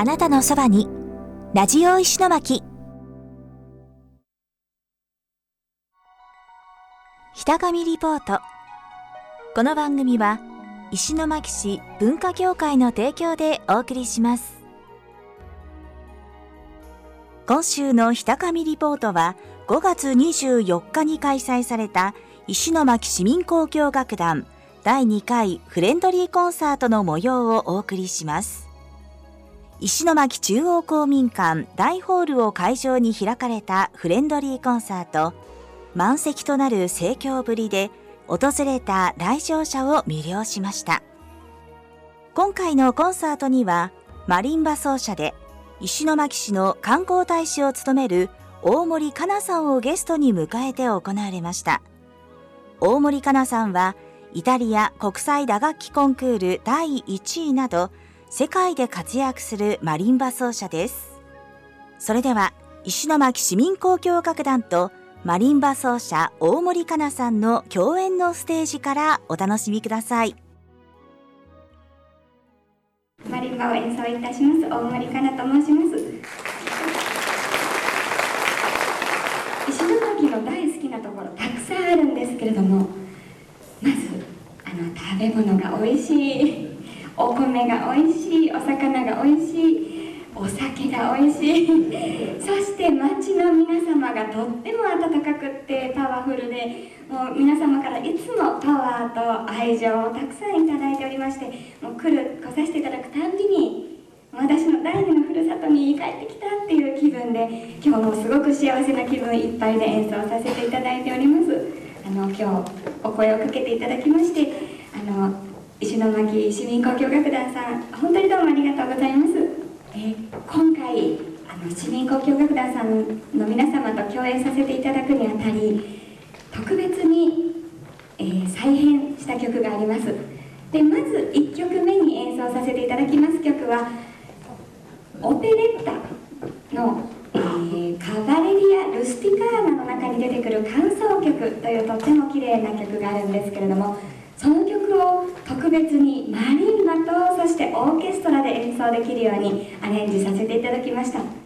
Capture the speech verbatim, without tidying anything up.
あなたのそばにラジオ石巻。北上リポート。この番組は石巻市文化協会の提供でお送りします。今週の北上リポートはごがつにじゅうよっかに開催された石巻市民交響楽団だいにかいフレンドリーコンサートの模様をお送りします。石巻中央公民館大ホールを会場に開かれたフレンドリーコンサート、満席となる盛況ぶりで訪れた来場者を魅了しました。今回のコンサートにはマリンバ奏者で石巻市の観光大使を務める大森かなさんをゲストに迎えて行われました。大森かなさんはイタリア国際打楽器コンクールだいいちいなど世界で活躍するマリンバ奏者です。それでは石巻市民交響楽団とマリンバ奏者大森かなさんの共演のステージからお楽しみください。 マリンバを演奏いたします大森かなと申します。石巻の大好きなところたくさんあるんですけれども、まずあの食べ物が美味しい、お米が美味しい、お魚が美味しい、お酒が美味しい、そして町の皆様がとっても温かくってパワフルで、もう皆様からいつもパワーと愛情をたくさんいただいておりまして、もう来る来させていただくたんびに私の第二のふるさとに帰ってきたっていう気分で、今日もすごく幸せな気分いっぱいで演奏させていただいております。あの今日お声をかけていただきまして、あの石巻市民交響楽団さん本当にどうもありがとうございます。えー、今回あの市民交響楽団さんの皆様と共演させていただくにあたり、特別に、えー、再編した曲があります。でまずいっきょくめに演奏させていただきます曲はオペレッタの、えー、カバレリア・ルスティカーナの中に出てくる間奏曲というとっても綺麗な曲があるんですけれども、その曲を特別にマリンバとそしてオーケストラで演奏できるようにアレンジさせていただきました。